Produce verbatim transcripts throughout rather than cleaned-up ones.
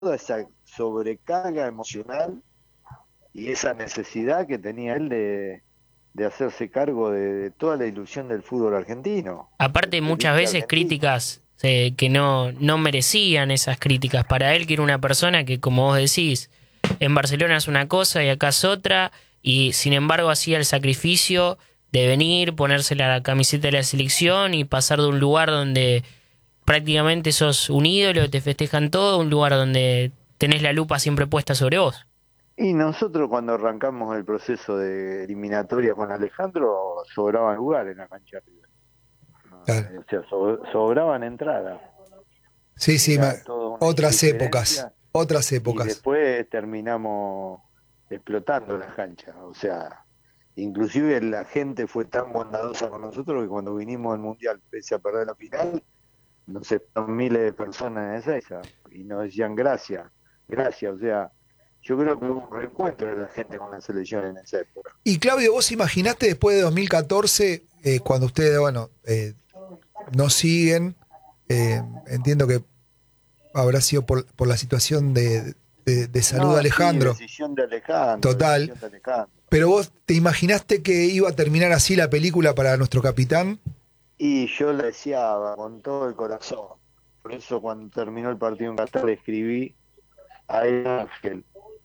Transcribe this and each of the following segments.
toda esa sobrecarga emocional y esa necesidad que tenía él de, de hacerse cargo de, de toda la ilusión del fútbol argentino, del, Aparte, del muchas hincha veces argentino. críticas eh, que no, no merecían esas críticas. Para él, que era una persona que, como vos decís, en Barcelona es una cosa y acá es otra, y sin embargo hacía el sacrificio de venir, ponerse la camiseta de la selección y pasar de un lugar donde prácticamente sos un ídolo, te festejan todo, a un lugar donde tenés la lupa siempre puesta sobre vos. Y nosotros cuando arrancamos el proceso de eliminatoria con Alejandro, sobraban lugares en la cancha de River. No, Claro. eh, o sea, so- sobraban entradas. Sí, sí, Era me- toda una otras épocas, indiferencia otras y épocas. después terminamos explotando las canchas. O sea, inclusive la gente fue tan bondadosa con nosotros que cuando vinimos al Mundial, pese a perder la final, nos aceptaron miles de personas en esa y nos decían gracias, gracias. O sea, yo creo que hubo un reencuentro de la gente con la selección en esa época. Y Claudio, ¿vos imaginaste después de dos mil catorce, eh, cuando ustedes, bueno, eh, no siguen, eh, entiendo que habrá sido por, por la situación de, de- de salud de No, sí, Alejandro, decisión de Alejandro, total, decisión de Alejandro. pero vos te imaginaste que iba a terminar así la película para nuestro capitán? Y yo le deseaba con todo el corazón. Por eso cuando terminó el partido en Qatar le escribí a él, Ángel.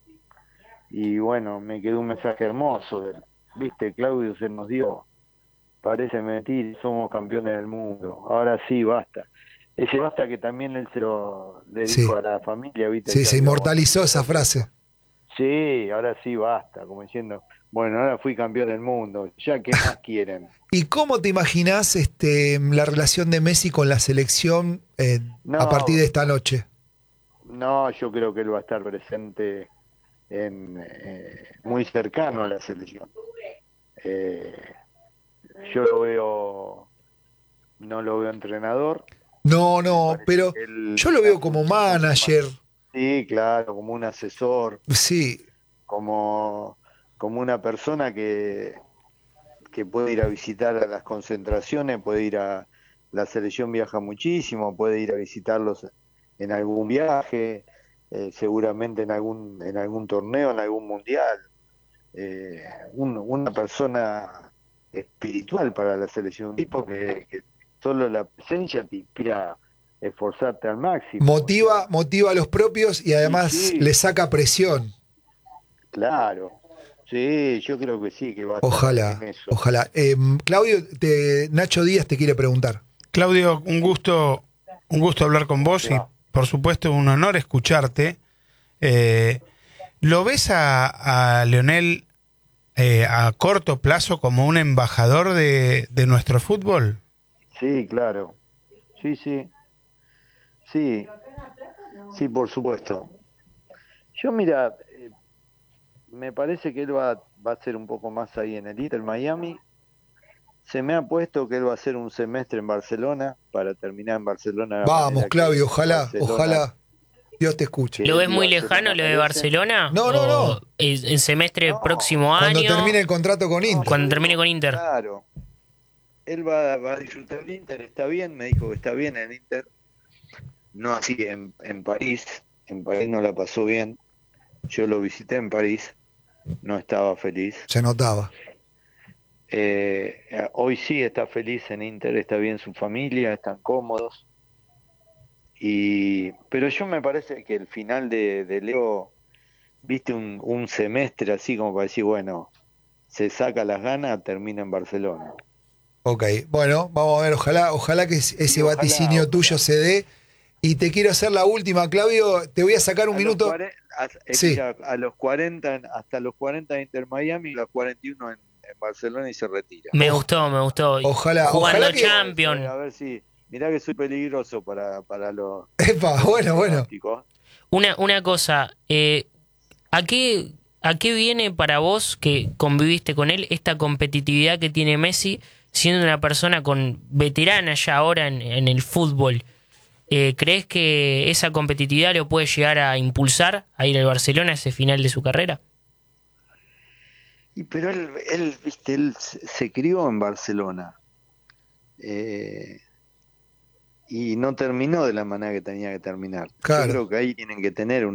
Y bueno, me quedó un mensaje hermoso. De, Viste, Claudio se nos dio. Parece mentir, somos campeones del mundo. Ahora sí, basta. Ese basta que también él se lo le Sí, dijo a la familia, viste, sí, que se había muerto inmortalizó su esa sobrino. frase. Sí, ahora sí, basta, como diciendo, bueno, ahora fui campeón del mundo, ya qué más quieren. ¿Y cómo te imaginás este, la relación de Messi con la selección eh, a partir de No, esta noche? no, yo creo que él va a estar presente en, eh, muy cercano a la selección. Eh, yo lo veo, no lo veo entrenador, No, me no, parece pero que él yo lo una veo como función mucho más, manager. sí, claro, como un asesor, Sí, como, como una persona que, que puede ir a visitar a las concentraciones, puede ir a, la selección viaja muchísimo, puede ir a visitarlos en algún viaje, eh, seguramente en algún, en algún torneo, en algún mundial. Eh, un- una persona espiritual para la selección, un tipo que, que solo la presencia te inspira a esforzarte al máximo, o motiva, sea, motiva a los propios y y además sí, le saca presión. claro, sí, yo creo que sí, que va a estar en Ojalá, eso. ojalá. Eh, Claudio, te- Nacho Díaz te quiere preguntar. Claudio, un gusto, un gusto hablar con ¿Cómo vos te y va? por supuesto un honor escucharte. Eh, ¿Lo ves a, a Leonel eh, a corto plazo como un embajador de, de nuestro fútbol? Sí, claro, sí, sí, sí, sí, por supuesto. Yo mira, eh, me parece que él va, va a ser un poco más ahí en el Inter Miami. Se me ha puesto que él va a hacer un semestre en Barcelona para terminar en Barcelona de la Vamos, manera que, Claudio, que ojalá, Barcelona, ojalá Dios te escuche. que ¿Lo él ves y muy lejano Barcelona lo de merecen. Barcelona? No, no, ¿O no. el, el semestre No, próximo Cuando año, termine el contrato con no, yo Inter. cuando termine digo, con Inter? claro, él va, va a disfrutar el Inter, está bien, me dijo que está bien en Inter, no así en, en París, en París no la pasó bien, yo lo visité en París, no estaba feliz. Se notaba. Eh, eh, hoy sí está feliz en Inter, está bien su familia, están cómodos. Y, pero yo me parece que el final de, de Leo, viste un, un semestre así como para decir, bueno, se saca las ganas, termina en Barcelona. Ok, bueno, vamos a ver, ojalá, ojalá que Y ese ojalá, vaticinio tuyo ojalá. se dé. Y te quiero hacer la última, Claudio. Te voy a sacar un A los minuto. cuarenta, a, eh, Sí, mira, a los cuarenta, en- hasta los cuarenta en Inter Miami, y los cuarenta y uno en, en Barcelona y se retira. Me oj- gustó, me gustó. ojalá, Jugando ojalá Ojo que. con eso, eh, Champions. a ver si, mirá que soy peligroso para, para los, Epa, con los bueno, bueno. pronósticos. Una, una cosa, eh, ¿a qué, ¿a qué viene para vos, que conviviste con él, esta competitividad que tiene Messi, siendo una persona con veterana ya ahora en, en el fútbol? Eh, ¿Crees que esa competitividad lo puede llegar a impulsar a ir al Barcelona a ese final de su carrera? Y pero él, él, viste, él se se crió en Barcelona. Eh, y no terminó de la manera que tenía que terminar. Claro. Yo creo que ahí tienen que tener